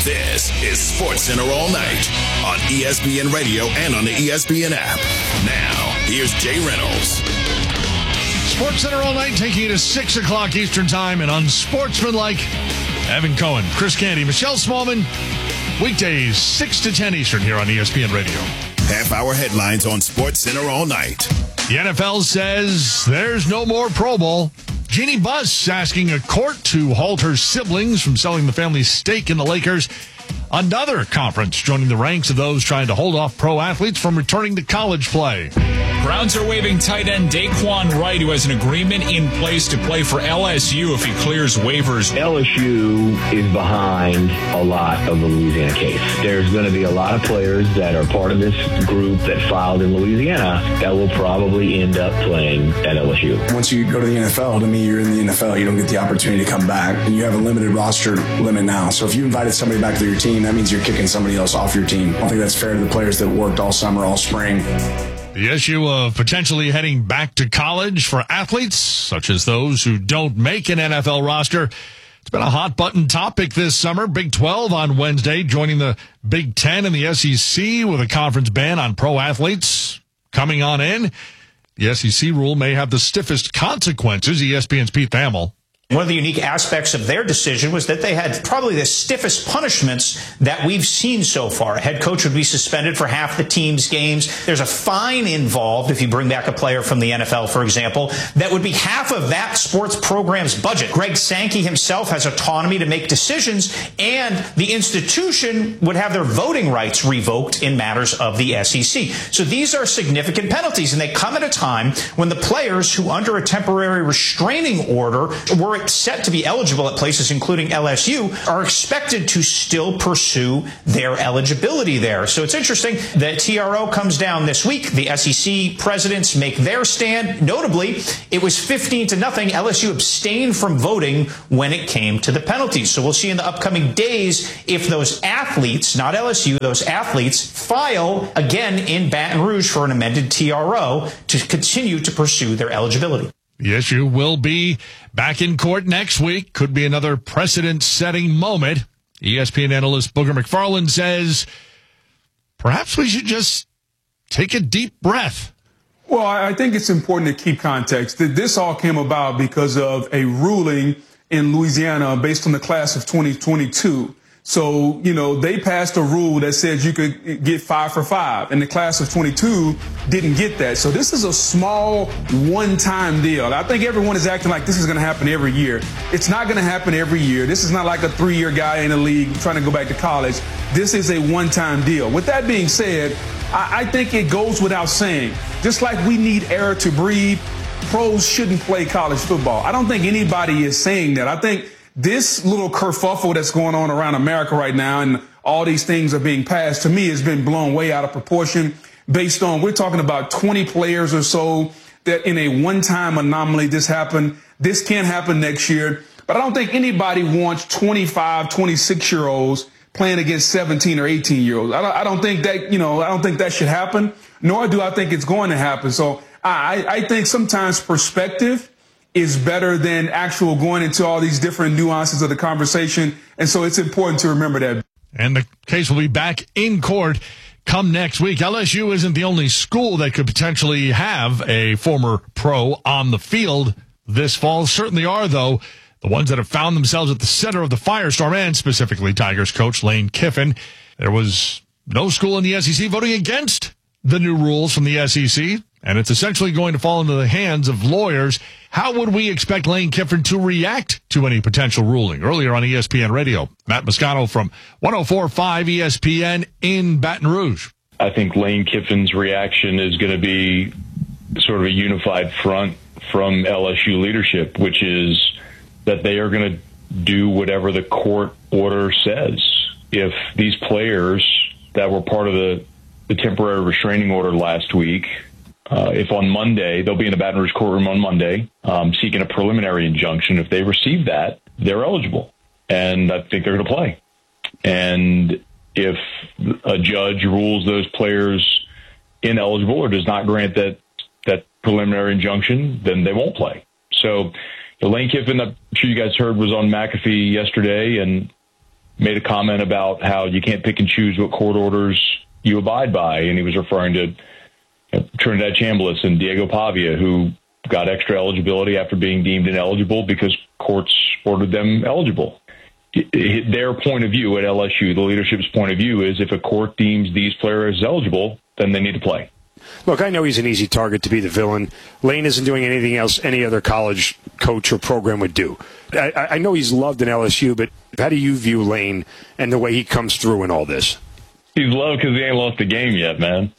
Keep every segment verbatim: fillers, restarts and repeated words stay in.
This is SportsCenter All Night on E S P N Radio and on the E S P N app. Now, here's Jay Reynolds. SportsCenter All Night taking you to six o'clock Eastern Time and unsportsmanlike. Evan Cohen, Chris Candy, Michelle Smallman. Weekdays six to ten Eastern here on E S P N Radio. Half-hour headlines on SportsCenter All Night. The N F L says there's no more Pro Bowl. Jeannie Buss asking a court to halt her siblings from selling the family's stake in the Lakers. Another conference joining the ranks of those trying to hold off pro athletes from returning to college play. Browns are waiving tight end Daquan Wright, who has an agreement in place to play for L S U if he clears waivers. L S U is behind a lot of the Louisiana case. There's going to be a lot of players that are part of this group that filed in Louisiana that will probably end up playing at L S U. Once you go to the N F L, to me, you're in the N F L. You don't get the opportunity to come back, and you have a limited roster limit now. So if you invited somebody back to your team, that means you're kicking somebody else off your team. I don't think that's fair to the players that worked all summer, all spring. The issue of potentially heading back to college for athletes, such as those who don't make an N F L roster, it's been a hot-button topic this summer. Big twelve on Wednesday, joining the Big Ten and the S E C with a conference ban on pro athletes coming on in. The S E C rule may have the stiffest consequences. E S P N's Pete Thamel. One of the unique aspects of their decision was that they had probably the stiffest punishments that we've seen so far. A head coach would be suspended for half the team's games. There's a fine involved if you bring back a player from the N F L, for example, that would be half of that sports program's budget. Greg Sankey himself has autonomy to make decisions, and the institution would have their voting rights revoked in matters of the S E C. So these are significant penalties, and they come at a time when the players who, under a temporary restraining order, were set to be eligible at places including L S U are expected to still pursue their eligibility there. So it's interesting that T R O comes down this week. The S E C presidents make their stand. Notably, it was fifteen to nothing. L S U abstained from voting when it came to the penalties. So we'll see in the upcoming days if those athletes, not L S U, those athletes file again in Baton Rouge for an amended T R O to continue to pursue their eligibility. The issue will be back in court next week. Could be another precedent-setting moment. E S P N analyst Booger McFarland says perhaps we should just take a deep breath. Well, I think it's important to keep context. This all came about because of a ruling in Louisiana based on the class of twenty twenty-two. So, you know, they passed a rule that said you could get five for five, and the class of twenty-two didn't get that. So this is a small one-time deal. I think everyone is acting like this is going to happen every year. It's not going to happen every year. This is not like a three-year guy in the league trying to go back to college. This is a one-time deal. With that being said, I, I think it goes without saying, just like we need air to breathe, pros shouldn't play college football. I don't think anybody is saying that. I think this little kerfuffle that's going on around America right now and all these things are being passed, to me, has been blown way out of proportion based on, we're talking about twenty players or so that in a one-time anomaly this happened. This can't happen next year. But I don't think anybody wants twenty-five, twenty-six-year-olds playing against seventeen or eighteen-year-olds. I don't, I don't think that, you know, I don't think that should happen, nor do I think it's going to happen. So I, I think sometimes perspective is better than actual going into all these different nuances of the conversation. And so it's important to remember that. And the case will be back in court come next week. L S U isn't the only school that could potentially have a former pro on the field this fall. Certainly are, though, the ones that have found themselves at the center of the firestorm, and specifically Tigers coach Lane Kiffin. There was no school in the S E C voting against the new rules from the S E C, and it's essentially going to fall into the hands of lawyers. How would we expect Lane Kiffin to react to any potential ruling? Earlier on E S P N Radio, Matt Moscato from one oh four point five E S P N in Baton Rouge. I think Lane Kiffin's reaction is going to be sort of a unified front from L S U leadership, which is that they are going to do whatever the court order says. If these players that were part of the, the temporary restraining order last week, Uh, if on Monday, they'll be in the Baton Rouge courtroom on Monday, um, seeking a preliminary injunction. If they receive that, they're eligible. And I think they're going to play. And if a judge rules those players ineligible or does not grant that, that preliminary injunction, then they won't play. So the Lane Kiffin, I'm sure you guys heard, was on McAfee yesterday. And made a comment about how you can't pick and choose what court orders you abide by. And he was referring to you know, Trinidad Chambliss and Diego Pavia, who got extra eligibility after being deemed ineligible because courts ordered them eligible. Their point of view at L S U, the leadership's point of view, is if a court deems these players eligible, then they need to play. Look, I know he's an easy target to be the villain. Lane isn't doing anything else any other college coach or program would do. I, I know he's loved in L S U, but how do you view Lane and the way he comes through in all this? He's loved because he ain't lost a game yet, man.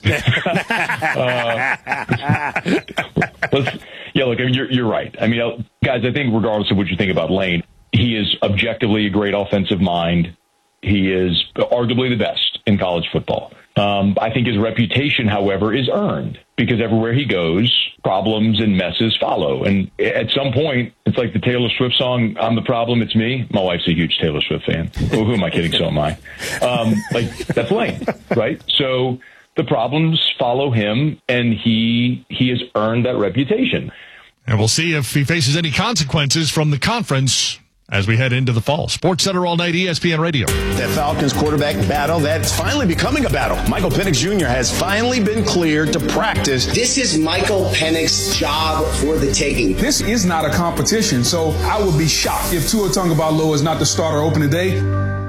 uh, let's, yeah, look, I mean, you're, you're right. I mean, guys, I think regardless of what you think about Lane, he is objectively a great offensive mind. He is arguably the best in college football. Um, I think his reputation, however, is earned because everywhere he goes, problems and messes follow. And at some point, it's like the Taylor Swift song, I'm the problem, it's me. My wife's a huge Taylor Swift fan. Well, who am I kidding? So am I. Um, like, that's Lane, right? So the problems follow him, and he he has earned that reputation. And we'll see if he faces any consequences from the conference as we head into the fall. Sports Center all night, E S P N Radio. That Falcons quarterback battle, that's finally becoming a battle. Michael Penix Junior has finally been cleared to practice. This is Michael Penix's job for the taking. This is not a competition, so I would be shocked if Tua Tagovailoa is not the starter opening day.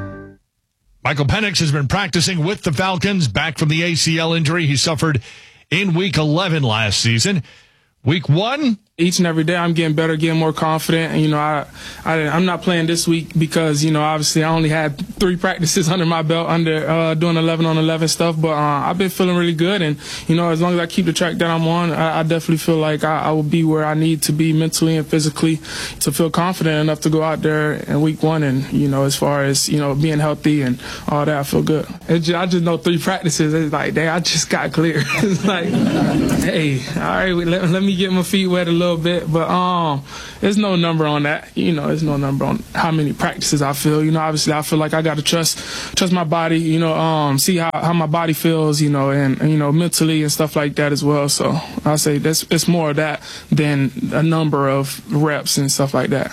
Michael Penix has been practicing with the Falcons back from the A C L injury he suffered in Week eleven last season. Week one, each and every day I'm getting better, getting more confident. And, you know, I, I, I'm not playing this week because, you know, obviously I only had three practices under my belt under uh, doing eleven on eleven stuff. But uh, I've been feeling really good. And, you know, as long as I keep the track that I'm on, I, I definitely feel like I, I will be where I need to be mentally and physically to feel confident enough to go out there in week one. And, you know, as far as, you know, being healthy and all that, I feel good. It just, I just know three practices. It's like, dang, I just got clear. It's like, hey, all right, let, let me get my feet wet a little bit, but um, there's no number on that. You know, there's no number on how many practices I feel. You know, obviously I feel like I got to trust trust my body. You know, um, see how, how my body feels. You know, and, and you know mentally and stuff like that as well. So I say that's it's more of that than a number of reps and stuff like that.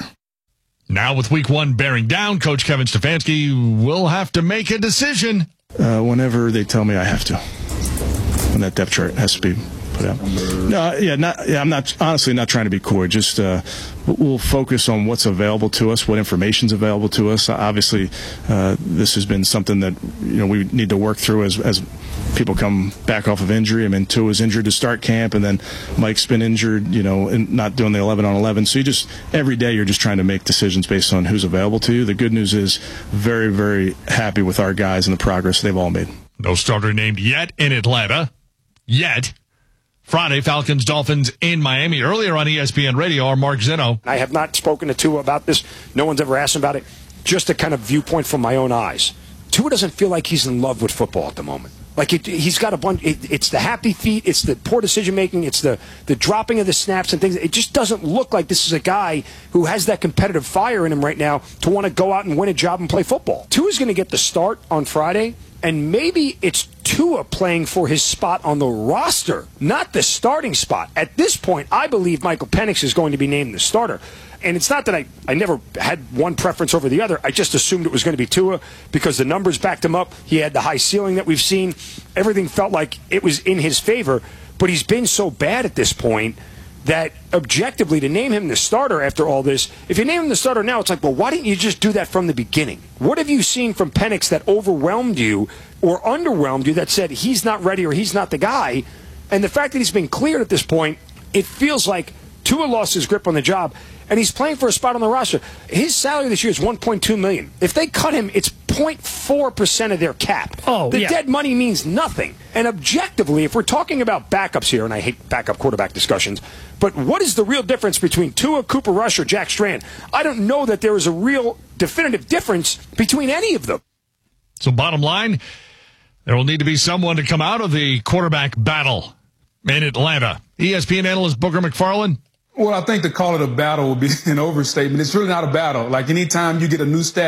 Now with Week One bearing down, Coach Kevin Stefanski will have to make a decision. Uh, whenever they tell me I have to, when that depth chart has to be. Yeah. No, yeah, not, yeah, I'm not honestly not trying to be coy. Just uh, we'll focus on what's available to us, what information's available to us. Obviously, uh, this has been something that you know we need to work through as as people come back off of injury. I mean, Tua's injured to start camp, and then Mike's been injured, you know, and not doing the eleven on eleven. So you just every day you're just trying to make decisions based on who's available to you. The good news is, very, very happy with our guys and the progress they've all made. No starter named yet in Atlanta, yet. Friday, Falcons, Dolphins in Miami. Earlier on E S P N Radio, our Mark Zeno. I have not spoken to Tua about this. No one's ever asked him about it. Just a kind of viewpoint from my own eyes. Tua doesn't feel like he's in love with football at the moment. Like it, he's got a bunch. It, it's the happy feet. It's the poor decision making. It's the the dropping of the snaps and things. It just doesn't look like this is a guy who has that competitive fire in him right now to want to go out and win a job and play football. Tua's going to get the start on Friday. And maybe it's Tua playing for his spot on the roster, not the starting spot. At this point, I believe Michael Penix is going to be named the starter. And it's not that I, I never had one preference over the other. I just assumed it was going to be Tua because the numbers backed him up. He had the high ceiling that we've seen. Everything felt like it was in his favor. But he's been so bad at this point that objectively to name him the starter after all this, if you name him the starter now, it's like, well, why didn't you just do that from the beginning? What have you seen from Penix that overwhelmed you or underwhelmed you that said he's not ready or he's not the guy? And the fact that he's been cleared at this point, it feels like Tua lost his grip on the job, and he's playing for a spot on the roster. His salary this year is one point two million dollars. If they cut him, it's zero point four percent of their cap. Oh, the yeah. dead money means nothing. And objectively, if we're talking about backups here, and I hate backup quarterback discussions, but what is the real difference between Tua, Cooper Rush, or Jack Strand? I don't know that there is a real definitive difference between any of them. So bottom line, there will need to be someone to come out of the quarterback battle in Atlanta. E S P N analyst Booker McFarland. Well, I think to call it a battle would be an overstatement. It's really not a battle. Like anytime you get a new staff,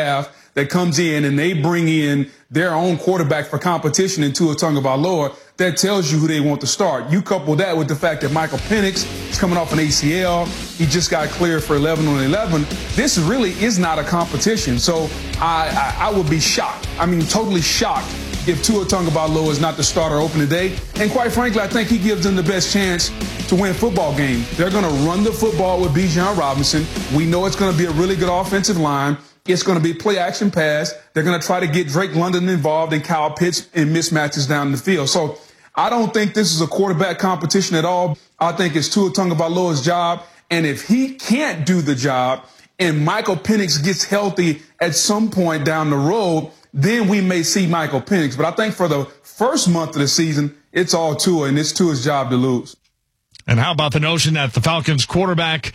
that comes in and they bring in their own quarterback for competition in Tua Tagovailoa, that tells you who they want to start. You couple that with the fact that Michael Penix is coming off an A C L. He just got cleared for eleven on eleven. This really is not a competition. So I, I, I would be shocked. I mean, totally shocked if Tua Tagovailoa is not the starter opening day. And quite frankly, I think he gives them the best chance to win football game. They're going to run the football with Bijan Robinson. We know it's going to be a really good offensive line. It's going to be play action pass. They're going to try to get Drake London involved and Kyle Pitts in mismatches down the field. So I don't think this is a quarterback competition at all. I think it's Tua Tagovailoa's job. And if he can't do the job and Michael Penix gets healthy at some point down the road, then we may see Michael Penix. But I think for the first month of the season, it's all Tua, and it's Tua's job to lose. And how about the notion that the Falcons quarterback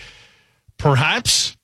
perhaps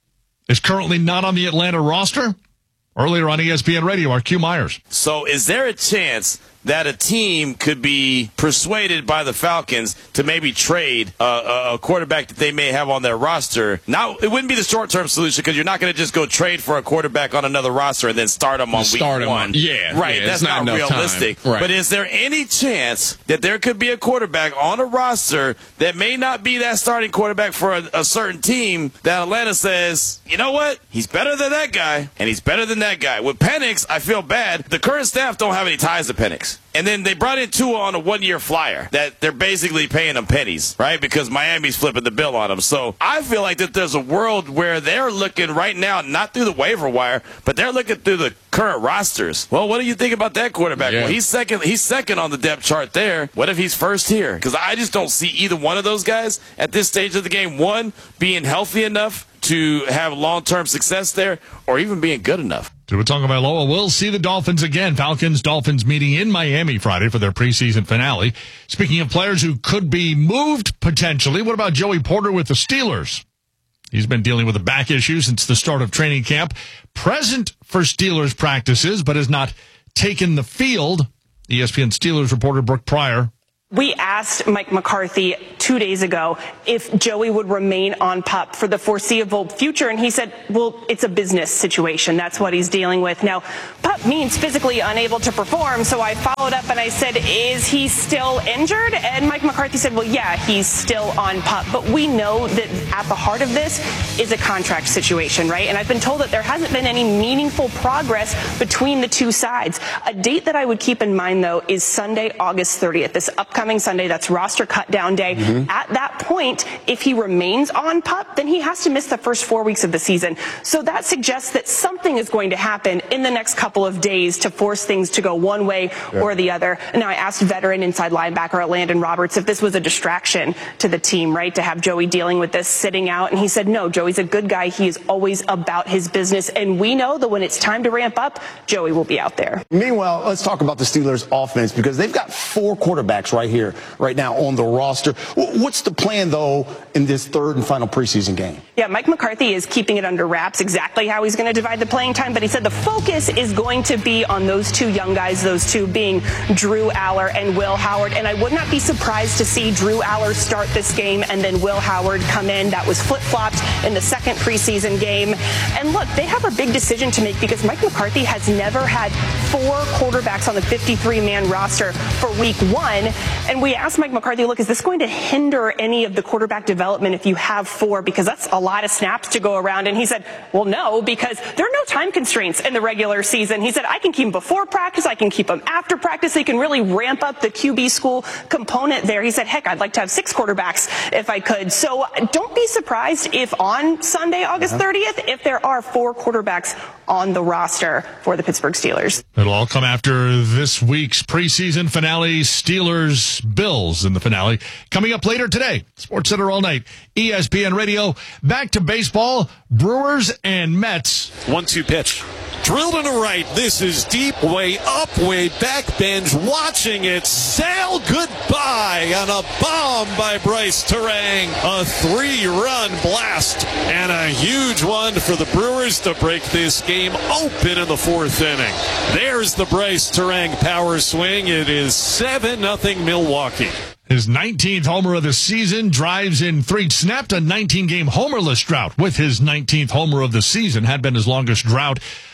is currently not on the Atlanta roster? Earlier on E S P N Radio, our Q Myers. So is there a chance that a team could be persuaded by the Falcons to maybe trade uh, a quarterback that they may have on their roster? Now, it wouldn't be the short-term solution because you're not going to just go trade for a quarterback on another roster and then start him on start week him one. On, yeah. Right, yeah, that's not, not realistic. Right. But is there any chance that there could be a quarterback on a roster that may not be that starting quarterback for a, a certain team that Atlanta says, you know what, he's better than that guy, and he's better than that guy. With Penix, I feel bad. The current staff don't have any ties to Penix. And then they brought in Tua on a one-year flyer that they're basically paying him pennies, right? Because Miami's flipping the bill on him. So I feel like that there's a world where they're looking right now, not through the waiver wire, but they're looking through the current rosters. Well, what do you think about that quarterback? Yeah. Well, he's second. He's second on the depth chart there. What if he's first here? Because I just don't see either one of those guys at this stage of the game, one, being healthy enough to have long-term success there, or even being good enough. Tua Tagovailoa will see the Dolphins again. Falcons-Dolphins meeting in Miami Friday for their preseason finale. Speaking of players who could be moved potentially, what about Joey Porter with the Steelers? He's been dealing with a back issue since the start of training camp. Present for Steelers practices, but has not taken the field. E S P N Steelers reporter Brooke Pryor. We asked Mike McCarthy two days ago if Joey would remain on PUP for the foreseeable future, and he said, well, it's a business situation. That's what he's dealing with. Now, PUP means physically unable to perform, so I followed up and I said, is he still injured? And Mike McCarthy said, well, yeah, he's still on PUP. But we know that at the heart of this is a contract situation, right? And I've been told that there hasn't been any meaningful progress between the two sides. A date that I would keep in mind, though, is Sunday, August thirtieth, this upcoming Sunday. That's roster cut down day. Mm-hmm. At that point, if he remains on PUP, then he has to miss the first four weeks of the season. So that suggests that something is going to happen in the next couple of days to force things to go one way yeah. or the other. Now, I asked veteran inside linebacker Landon Roberts if this was a distraction to the team, right, to have Joey dealing with this, sitting out. And he said, no, Joey's a good guy. He is always about his business. And we know that when it's time to ramp up, Joey will be out there. Meanwhile, let's talk about the Steelers offense because they've got four quarterbacks right here right now on the roster. What's the plan, though, in this third and final preseason game? Yeah, Mike McCarthy is keeping it under wraps exactly how he's going to divide the playing time, but he said the focus is going to be on those two young guys, those two being Drew Aller and Will Howard, and I would not be surprised to see Drew Aller start this game and then Will Howard come in. That was flip-flopped in the second preseason game. And look, they have a big decision to make because Mike McCarthy has never had four quarterbacks on the fifty-three man roster for week one, and we asked Mike McCarthy, look, is this going to hinder any of the quarterback development if you have four? Because that's a lot of snaps to go around. And he said, well, no, because there are no time constraints in the regular season. He said, I can keep him before practice. I can keep him after practice. He can really ramp up the Q B school component there. He said, heck, I'd like to have six quarterbacks if I could. So don't be surprised if on Sunday, August thirtieth, if there are four quarterbacks on the roster for the Pittsburgh Steelers. It'll all come after this week's preseason finale, Steelers-Bills in the finale. Coming up later today, Sports Center all night, E S P N Radio. Back to baseball, Brewers and Mets. one two pitch. Drilled into right. This is deep, way up, way back. Bench watching it sail goodbye on a bomb by Bryce Turang. A three-run blast and a huge one for the Brewers to break this game open in the fourth inning. There's the Bryce Turang power swing. It is seven nothing Milwaukee. His nineteenth homer of the season, drives in three, snapped a nineteen game homerless drought with his nineteenth homer of the season, had been his longest drought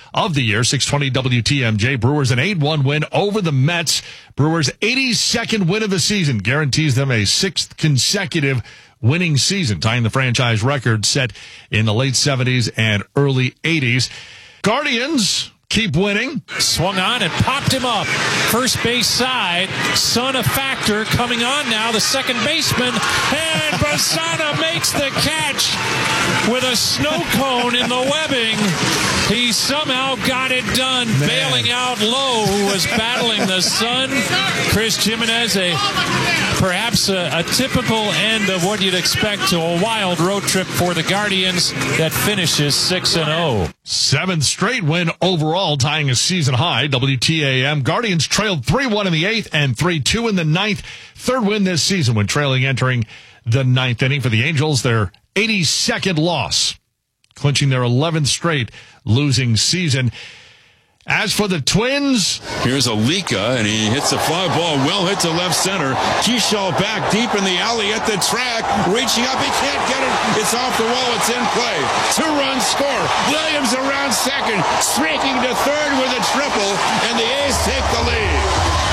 of the year. six twenty W T M J. Brewers an eight one win over the Mets. Brewers' eighty-second win of the season guarantees them a sixth consecutive winning season, tying the franchise record set in the late seventies and early eighties. Guardians keep winning. Swung on and popped him up. First base side. Son of Factor coming on now. The second baseman. And Bassano makes the catch with a snow cone in the webbing. He somehow got it done. Man. Bailing out Lowe, who was battling the sun. Chris Jimenez, a perhaps a, a typical end of what you'd expect to a wild road trip for the Guardians that finishes six and oh. Seventh straight win overall, tying a season high. W T A M Guardians trailed three one in the eighth and three two in the ninth. Third win this season when trailing entering the ninth inning. For the Angels, their eighty-second loss, clinching their eleventh straight losing season. As for the Twins, here's Alika, and he hits a fly ball, well hit to left center. Keyshaw back deep in the alley at the track, reaching up, he can't get it. It's off the wall, it's in play. Two-run score. Williams around second, streaking to third with a triple, and the A's take the lead.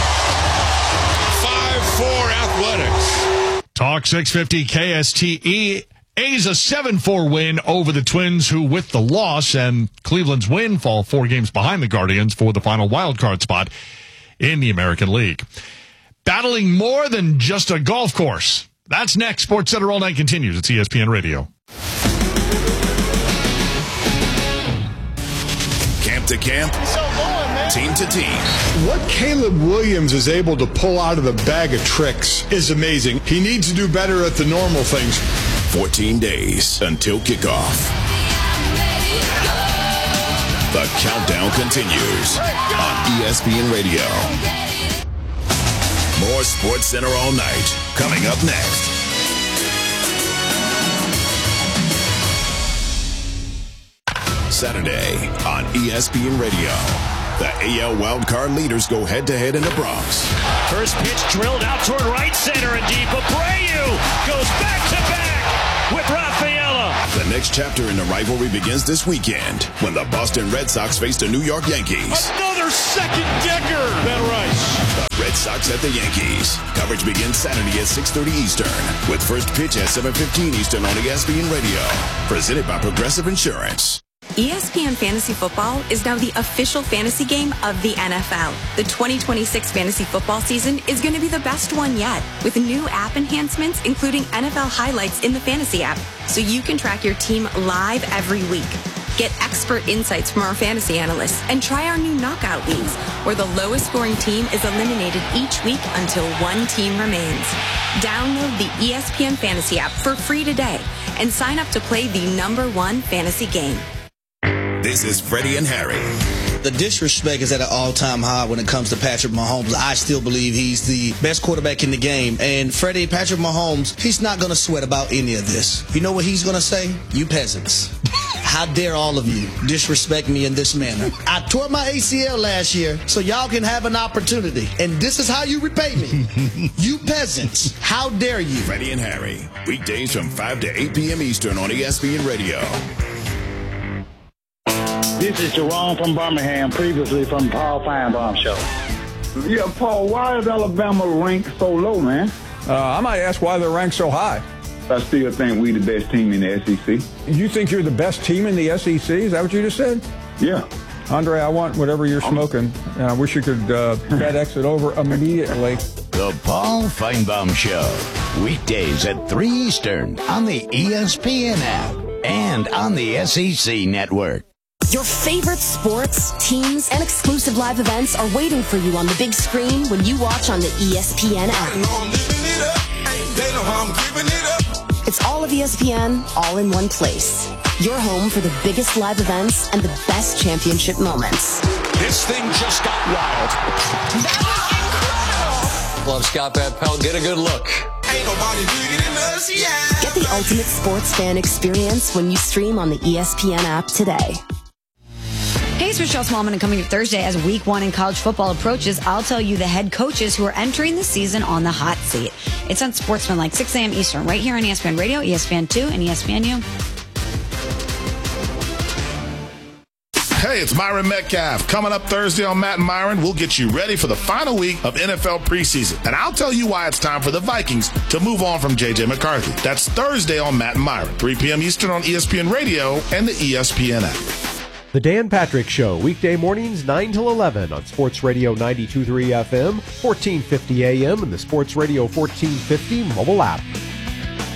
five four Athletics. Talk six fifty K S T E. A's a seven four win over the Twins, who with the loss and Cleveland's win fall four games behind the Guardians for the final wild card spot in the American League. Battling more than just a golf course. That's next. Sports Center All Night continues. It's E S P N Radio. Camp to camp, team to team. What Caleb Williams is able to pull out of the bag of tricks is amazing. He needs to do better at the normal things. fourteen days until kickoff. The countdown continues on E S P N Radio. More Sports Center All Night coming up next. Saturday on E S P N Radio. The A L wildcard leaders go head-to-head in the Bronx. First pitch drilled out toward right center and deep. Abreu goes back-to-back with Rafaela. The next chapter in the rivalry begins this weekend when the Boston Red Sox face the New York Yankees. Another second-decker. Ben Rice. The Red Sox at the Yankees. Coverage begins Saturday at six thirty Eastern with first pitch at seven fifteen Eastern on E S P N Radio. Presented by Progressive Insurance. E S P N Fantasy Football is now the official fantasy game of the N F L. The twenty twenty-six fantasy football season is going to be the best one yet, with new app enhancements including N F L highlights in the fantasy app, so you can track your team live every week. Get expert insights from our fantasy analysts and try our new knockout leagues, where the lowest scoring team is eliminated each week until one team remains. Download the E S P N Fantasy app for free today and sign up to play the number one fantasy game. This is Freddie and Harry. The disrespect is at an all-time high when it comes to Patrick Mahomes. I still believe he's the best quarterback in the game. And Freddie, Patrick Mahomes, he's not going to sweat about any of this. You know what he's going to say? You peasants. How dare all of you disrespect me in this manner? I tore my A C L last year so y'all can have an opportunity. And this is how you repay me. You peasants. How dare you? Freddie and Harry. Weekdays from five to eight p.m. Eastern on E S P N Radio. This is Jerome from Birmingham, previously from Paul Feinbaum Show. Yeah, Paul, why is Alabama ranked so low, man? Uh, I might ask why they're ranked so high. I still think we the best team in the S E C. You think you're the best team in the S E C? Is that what you just said? Yeah. Andre, I want whatever you're smoking. And I wish you could uh, FedEx it over immediately. The Paul Feinbaum Show. Weekdays at three Eastern on the E S P N app and on the S E C network. Your favorite sports, teams, and exclusive live events are waiting for you on the big screen when you watch on the E S P N app. It's all of E S P N, all in one place. Your home for the biggest live events and the best championship moments. This thing just got wild. That was incredible. Love Scott Van Pelt. Get a good look. Ain't nobody bigger than us, yeah. Get the ultimate sports fan experience when you stream on the E S P N app today. Hey, it's Michelle Smallman, and coming up Thursday as week one in college football approaches, I'll tell you the head coaches who are entering the season on the hot seat. It's on Sportsman like six a.m. Eastern, right here on E S P N Radio, E S P N two, and E S P N U. Hey, it's Myron Metcalf. Coming up Thursday on Matt and Myron, we'll get you ready for the final week of N F L preseason. And I'll tell you why it's time for the Vikings to move on from J J McCarthy. That's Thursday on Matt and Myron, three p.m. Eastern on E S P N Radio and the E S P N app. The Dan Patrick Show, weekday mornings nine till eleven on Sports Radio ninety-two point three F M, fourteen fifty A M, and the Sports Radio fourteen fifty mobile app.